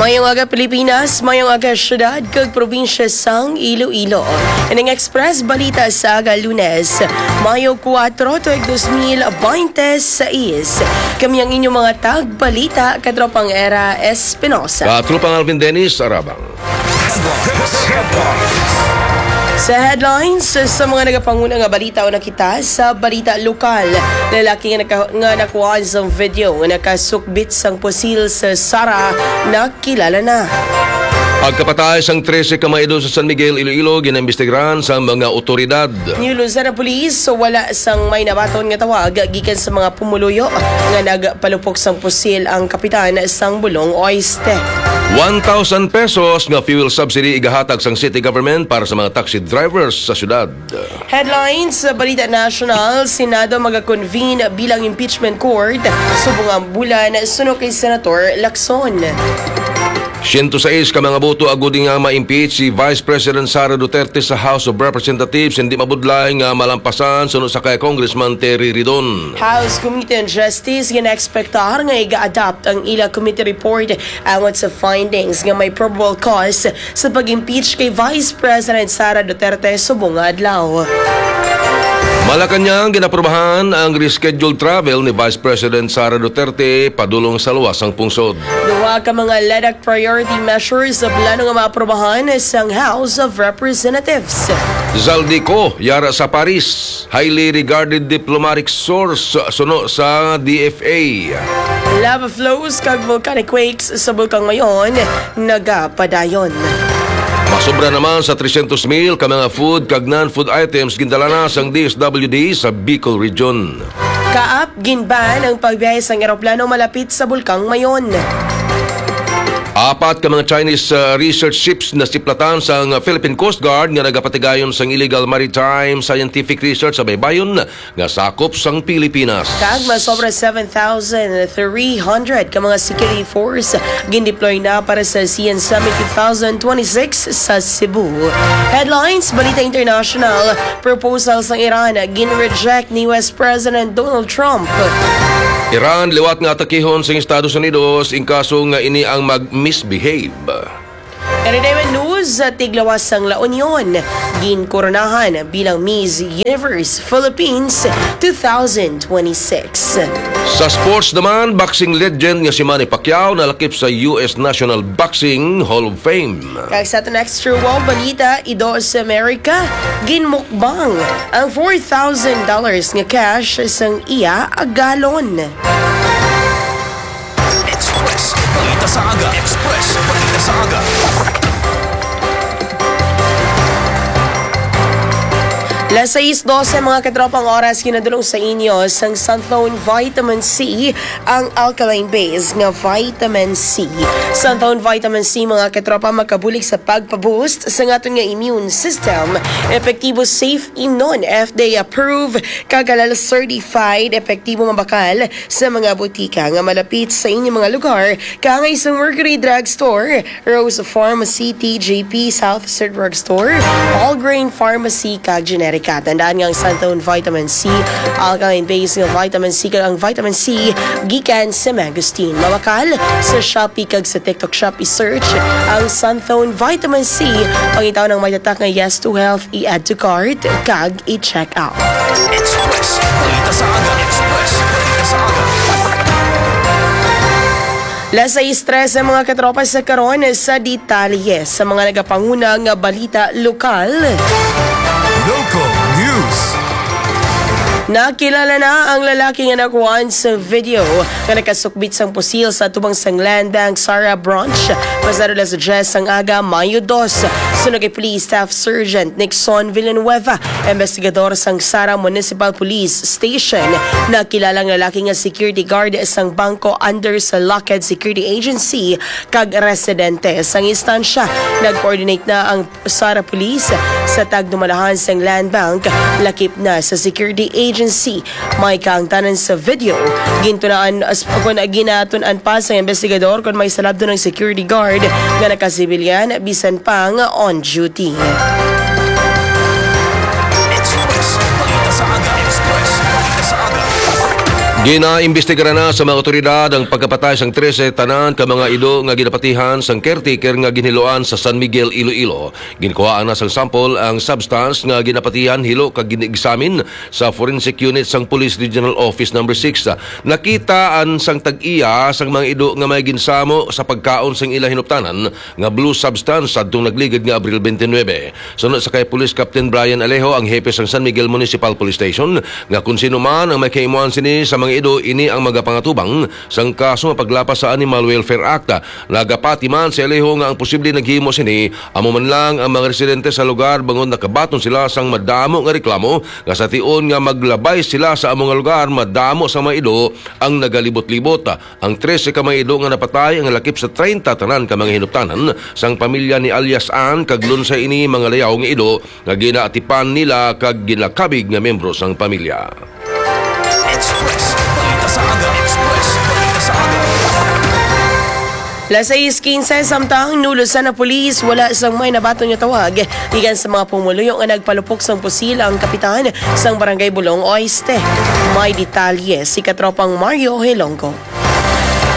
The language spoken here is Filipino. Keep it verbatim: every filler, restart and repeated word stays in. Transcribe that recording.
Mayong aga Pilipinas, mayong aga syudad kag probinsya sang Iloilo. Ining Express balita sa aga Lunes, Mayo kwatro tuig two thousand twenty-six. Kami ang inyong mga tag-balita katropang Era Espinosa. Katropang Alvin Dennis Arabang. Sa headlines, sa mga nagapanguna nga balita o nakita sa balita lokal, lalaki nga, naka, nga nakuha sa video nga nakasukbit sang pusil sa Sara na kilala na. Pagkapatay sang thirteen ka mga edad sa San Miguel, Iloilo, ginaimbestigahan sa mga otoridad. New Luzon Police, so wala sang may nabaton nga tawag gikan sa mga pumuluyo nga nagpalupok sang pusil ang kapitan sang Bulong Oeste. one thousand pesos nga fuel subsidy igahatag sang city government para sa mga taxi drivers sa syudad. Headlines sa Balita National, Senado magakonvene bilang impeachment court subong ang bulan suno kay Senator Lacson. one hundred six ka mga boto agudi nga ma-impeach si Vice President Sara Duterte sa House of Representatives, hindi mabudlay nga malampasan sunod sa kay Congressman Terry Ridon. House Committee on Justice gina-expectar nga iga-adapt ang ila committee report angot sa findings nga may probable cause sa pag-impeach kay Vice President Sara Duterte subong adlaw. Malacanang ginaprobahan ang rescheduled travel ni Vice President Sara Duterte padulong sa luwasang pungsod. Duwa ka mga L E D A C priority measures sa plano nga maaprobahan sa House of Representatives. Zaldico, yara sa Paris, highly regarded diplomatic source suno sa D F A. Lava flows kag volcanic quakes sa bulkang Mayon nagapadayon. Masobra naman sa three hundred mil ka mga food kag non-food items gindala na sang D S W D sa Bicol Region. Kaap ginban ang pagbiyahe sang eroplano malapit sa bulkang Mayon. Apat ka mga Chinese uh, research ships na siplatan sa Philippine Coast Guard nga nagapatigayon sang illegal maritime scientific research sa baybayon nga sakop sang Pilipinas. Kag masobra seven thousand three hundred ka mga security force gindeploy na para sa ASEAN Summit twenty twenty-six sa Cebu. Headlines, Balita International, proposal sang Iran gin-reject ni U S President Donald Trump. Iran liwat nga atakihon sa Estados Unidos in kaso nga ini ang mag-misbehave. Entertainment news, tiglawas sang La Union ginkoronahan bilang Miss Universe Philippines twenty twenty-six. Sa sports naman, boxing legend nga si Manny Pacquiao nalakip sa U S National Boxing Hall of Fame. Kag sa aton extra wow balita, Ido sa America ginmukbang ang four thousand dollars nga cash sang iya a galon. Express Balita sa Aga. Express Balita sa Aga. Las sais twelve mga katropang oras kinadulong sa inyo sang Sunthone Vitamin C, ang alkaline base nga vitamin C. Sunthone Vitamin C mga katropa makabulig sa pagpaboost sa ngaton nga immune system. Epektibo, safe, inon, F D A approved, kagalal certified, epektibo mabakal sa mga butika nga malapit sa inyong mga lugar, kangay sa Mercury Drug Store, Rose Pharmacy, T J P, South Third Drug Store, All Grain Pharmacy, kag generic. Tandaan nga ang Sunthone Vitamin C, alkaline base ng vitamin C kag ang vitamin C gikan sa Magustin. Mawakal sa Shopee kag sa TikTok Shop i-search ang Sunthone Vitamin C. Pangitaw ng may tatak nga yes to health, i-add to cart kag i-check out. Express Balita sa Aga. Express Balita sa Aga. Lasa stress ang mga katropa sa karon sa detalye sa mga nagapanguna nga balita lokal. Local News. Nakilala na ang lalaki nga nakuhaan sa video nga nakasukbit sang pusil sa tubang sang Land Bank Sara Branch pasado las Jess ang aga Mayo two. Sunod kay Police Staff Sergeant Nixon Villanueva, investigador sang Sara Municipal Police Station. Nakilala ang lalaki nga security guard sang bangko under sa Lockheed Security Agency kag residente sang instansya. Nag-coordinate na ang Sara Police sa tagdumalahan sang Land Bank, lakip na sa security agency. May kaang tanan sa video gintunaan as kung ginatunan pa sa investigador kung may salabdo ng security guard nga nakasibilyan bisan pang on duty. Express Balita sa Aga. Express Balita sa Aga. Ginaimbestigahan na sa mga otoridad ang pagkapatay sang trese tanan ka mga ido nga ginapatihan sang caretaker nga ginhiloan sa San Miguel, Iloilo. Ginkuhaan na sang sample ang substance nga ginapatihan hilo kag gini-examine sa forensic unit sang Police Regional Office number six. Nakitaan sang tag-iya sang mga ido nga may ginsamo sa pagkaon sang ila hinuptanan nga blue substance adtong nagligid nga Abril twenty-nine. Sunod sa kay Police Captain Brian Alejo, ang hepe sang San Miguel Municipal Police Station, nga kung sino man ang may kaimuan sini sa mga ido ini ang magapangatubang sang kaso nga paglapas sa Animal Welfare Act. Nagapati man si Alejo nga ang posible naghimo sini amo man lang ang mga residente sa lugar bangon nakabaton sila sang madamo nga reklamo nga sa tion nga maglabay sila sa among nga lugar madamo sa mga ido ang nagalibot-libot. Ang trese ka mga ido nga napatay ang lakip sa thirty tanan ka mga hinuptanan sang pamilya ni alias Ann kag sa ini mga layaw nga ido nga ginaatipan nila kag ginakabig nga membro sang pamilya. Express. Balita sa aga. Express. Balita sa aga. Las sais quince samtang nulusan na pulis wala sang may nabaton nga tawag igan sa mga pumuluyo nga nagpalupok sang pusil ang kapitan sang Barangay Bulong Oeste. May detalye si Katropang Mario Helongco.